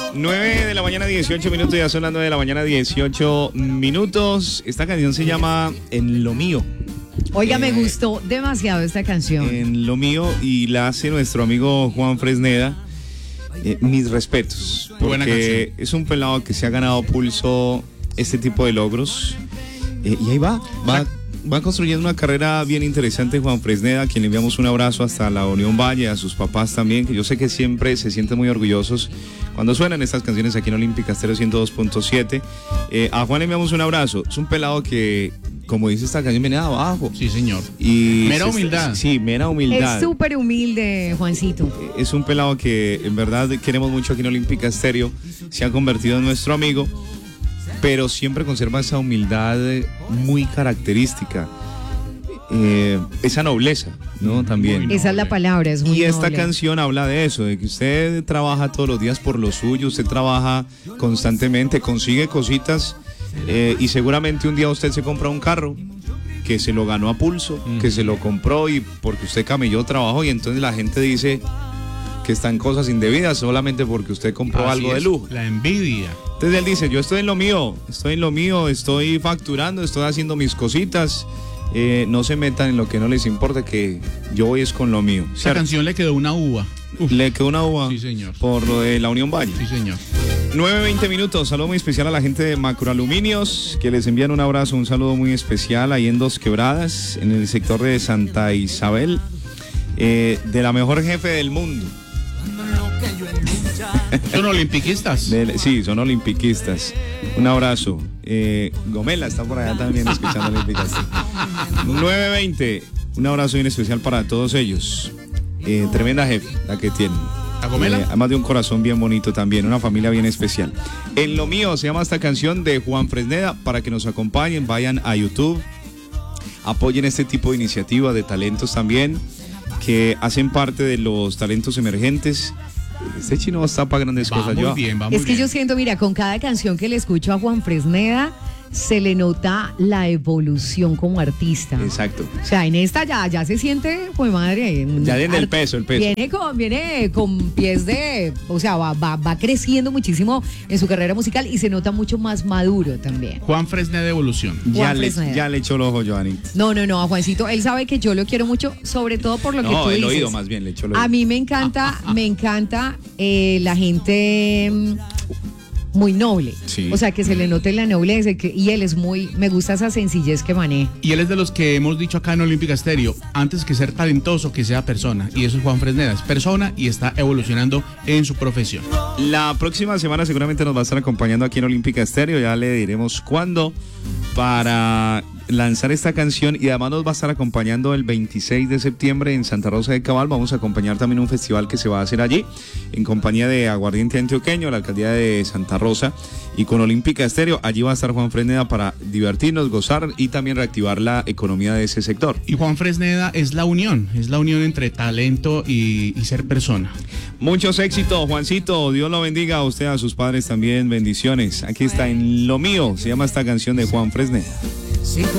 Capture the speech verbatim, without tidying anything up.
nueve de la mañana, dieciocho minutos, ya son las nueve de la mañana, dieciocho minutos. Esta canción se llama En lo mío. Oiga, eh, me gustó demasiado esta canción. En lo mío, y la hace nuestro amigo Juan Fresneda. Eh, mis respetos, porque es un pelado que se ha ganado pulso este tipo de logros. Eh, y ahí va, va, va construyendo una carrera bien interesante Juan Fresneda, a quien le enviamos un abrazo hasta la Unión Valle, a sus papás también, que yo sé que siempre se sienten muy orgullosos cuando suenan estas canciones aquí en Olímpica Estéreo ciento dos punto siete. Eh, a Juan le enviamos un abrazo. Es un pelado que, como dice esta canción, viene de abajo. Sí, señor. Y mera se, humildad. Sí, mera humildad. Es súper humilde, Juancito. Es un pelado que en verdad queremos mucho aquí en Olímpica Estéreo. Se ha convertido en nuestro amigo, pero siempre conserva esa humildad muy característica. Eh, esa nobleza, ¿no? También. Esa es la palabra, es muy Y esta noble. canción habla de eso, de que usted trabaja todos los días por lo suyo, usted trabaja constantemente, consigue cositas, eh, y seguramente un día usted se compra un carro que se lo ganó a pulso, mm. que se lo compró y porque usted camelló, trabajó, y entonces la gente dice que están cosas indebidas solamente porque usted compró Así algo es, de lujo. La envidia. Entonces él dice, yo estoy en lo mío, estoy en lo mío, estoy facturando, estoy haciendo mis cositas. Eh, no se metan en lo que no les importa, que yo voy es con lo mío. Esta canción le quedó una uva. Uf. Le quedó una uva. Sí, señor. Por lo de la Unión Valle. Sí, señor. nueve veinte minutos. Saludo muy especial a la gente de Macroaluminios, que les envían un abrazo, un saludo muy especial ahí en Dos Quebradas, en el sector de Santa Isabel, eh, de la mejor jefe del mundo. ¿Son olimpiquistas? De, sí, son olimpiquistas. Un abrazo. Eh, Gomela está por allá también escuchando Olímpicas. nueve veinte. Un abrazo bien especial para todos ellos. Eh, tremenda jefe la que tienen. ¿A Gomela? Eh, además de un corazón bien bonito también, una familia bien especial. En lo mío se llama esta canción de Juan Fresneda. Para que nos acompañen, vayan a YouTube, apoyen este tipo de iniciativas de talentos también, que hacen parte de los talentos emergentes. Este chino está para grandes va cosas. Muy yo, bien, va muy es que bien. yo siento, mira, con cada canción que le escucho a Juan Fresneda, se le nota la evolución como artista. Exacto. O sea, en esta ya, ya se siente, pues madre. Ya viene el peso, el peso. Viene con, viene con pies de, o sea, va, va, va creciendo muchísimo en su carrera musical y se nota mucho más maduro también. Juan Fresneda de evolución. Ya le, Fresneda. ya le echó el ojo, Giovanni. No, no, no, a Juancito, él sabe que yo lo quiero mucho, sobre todo por lo que No, tú el dices. oído más bien le echó el oído. A mí me encanta, me encanta eh, la gente mm, muy noble. Sí. O sea, que se le note la nobleza, que, y él es muy, me gusta esa sencillez que maneja. Y él es de los que hemos dicho acá en Olímpica Estéreo, antes que ser talentoso, que sea persona. Y eso es Juan Fresneda, es persona y está evolucionando en su profesión. La próxima semana seguramente nos va a estar acompañando aquí en Olímpica Estéreo, ya le diremos cuándo, para lanzar esta canción, y además nos va a estar acompañando el veintiséis de septiembre en Santa Rosa de Cabal. Vamos a acompañar también un festival que se va a hacer allí en compañía de Aguardiente Antioqueño, la alcaldía de Santa Rosa, y con Olímpica Estéreo. Allí va a estar Juan Fresneda para divertirnos, gozar y también reactivar la economía de ese sector. Y Juan Fresneda es la unión, es la unión entre talento y, y ser persona. Muchos éxitos, Juancito. Dios lo bendiga a usted, a sus padres también. Bendiciones. Aquí está En lo mío. Se llama esta canción de Juan Fresneda. Si